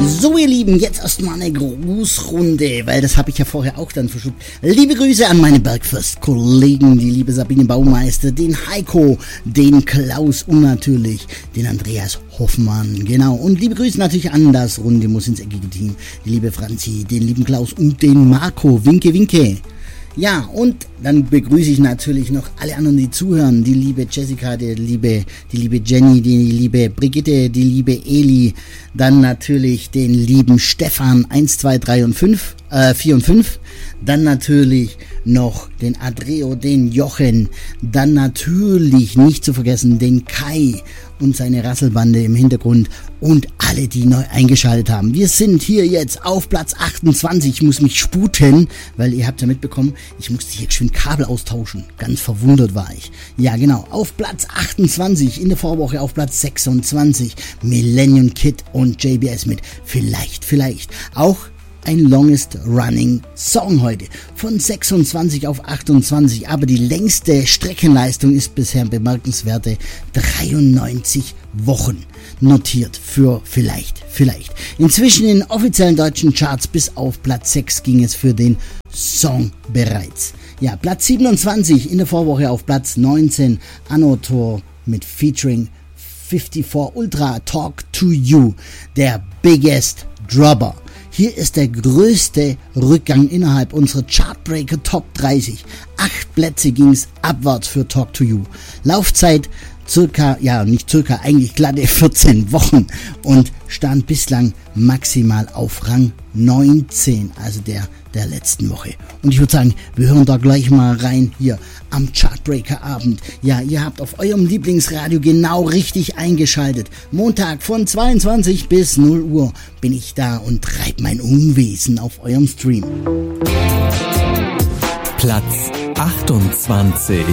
So ihr Lieben, jetzt erstmal eine Grußrunde, weil das habe ich ja vorher auch dann verschluckt. Liebe Grüße an meine Bergfest-Kollegen, die liebe Sabine Baumeister, den Heiko, den Klaus und natürlich den Andreas Hoffmann, genau. Und liebe Grüße natürlich an das Runde Muss ins eckige Team, die liebe Franzi, den lieben Klaus und den Marco. Winke, winke. Ja, und dann begrüße ich natürlich noch alle anderen, die zuhören. Die liebe Jessica, die liebe Jenny, die liebe Brigitte, die liebe Eli. Dann natürlich den lieben Stefan 1, 2, 3 und 5, 4 und 5. Dann natürlich noch den Adreo, den Jochen. Dann natürlich nicht zu vergessen den Kai und seine Rasselbande im Hintergrund und alle, die neu eingeschaltet haben. Wir sind hier jetzt auf Platz 28. Ich muss mich sputen, weil ihr habt ja mitbekommen, ich musste hier geschwind Kabel austauschen. Ganz verwundert war ich. Ja, genau. Auf Platz 28, in der Vorwoche auf Platz 26, Millennium Kid und JBS mit Vielleicht. Auch ein longest running Song heute. Von 26 auf 28, aber die längste Streckenleistung ist bisher bemerkenswerte 93 Wochen notiert für Vielleicht. Inzwischen in den offiziellen deutschen Charts bis auf Platz 6 ging es für den Song bereits. Ja, Platz 27 in der Vorwoche auf Platz 19, Anotor mit Featuring 54 Ultra, Talk to You, der Biggest Dropper. Hier ist der größte Rückgang innerhalb unserer Chartbreaker Top 30. 8 Plätze ging es abwärts für Talk to You. Laufzeit eigentlich glatte 14 Wochen und stand bislang maximal auf Rang 19, also der letzten Woche. Und ich würde sagen, wir hören da gleich mal rein hier am Chartbreaker Abend. Ja, ihr habt auf eurem Lieblingsradio genau richtig eingeschaltet. Montag von 22 bis 0 Uhr bin ich da und treib mein Unwesen auf eurem Stream. Platz 28.